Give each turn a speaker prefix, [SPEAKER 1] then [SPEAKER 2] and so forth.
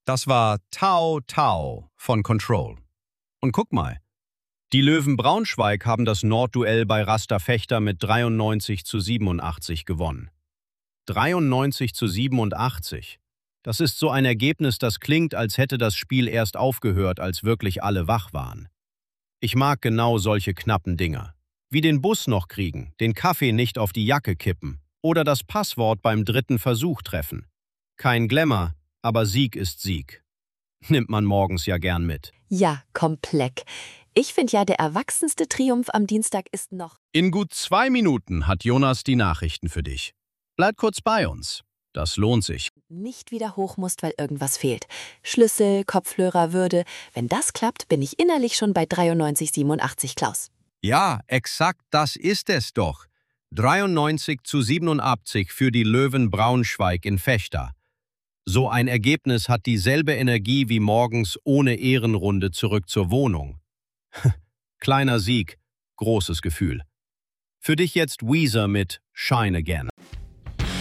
[SPEAKER 1] Das war Tau Tau von Control. Und guck mal, die Löwen Braunschweig haben das Nordduell bei Rasta Fechter mit 93:87 gewonnen. 93:87. Das ist so ein Ergebnis, das klingt, als hätte das Spiel erst aufgehört, als wirklich alle wach waren. Ich mag genau solche knappen Dinger. Wie den Bus noch kriegen, den Kaffee nicht auf die Jacke kippen oder das Passwort beim 3. Versuch treffen. Kein Glamour, aber Sieg ist Sieg. Nimmt man morgens ja gern mit.
[SPEAKER 2] Ja, komplett. Ich finde ja, der erwachsenste Triumph am Dienstag ist noch...
[SPEAKER 1] In gut 2 Minuten hat Jonas die Nachrichten für dich. Bleib kurz bei uns. Das lohnt sich.
[SPEAKER 2] Nicht wieder hoch musst, weil irgendwas fehlt. Schlüssel, Kopfhörer, Würde. Wenn das klappt, bin ich innerlich schon bei 93:87, Klaus.
[SPEAKER 1] Ja, exakt das ist es doch. 93:87 für die Löwen Braunschweig in Fechter. So ein Ergebnis hat dieselbe Energie wie morgens ohne Ehrenrunde zurück zur Wohnung. Kleiner Sieg, großes Gefühl. Für dich jetzt Weezer mit Shine Again.